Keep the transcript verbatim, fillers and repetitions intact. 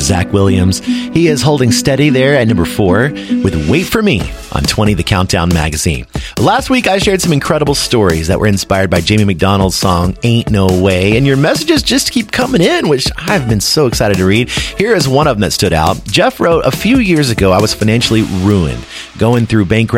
Zach Williams. He is holding steady there at number four with Wait For Me on twenty The Countdown magazine. Last week, I shared some incredible stories that were inspired by Jamie McDonald's song, Ain't No Way, and your messages just keep coming in, which I've been so excited to read. Here is one of them that stood out. Jeff wrote, a few years ago, I was financially ruined, going through bankruptcy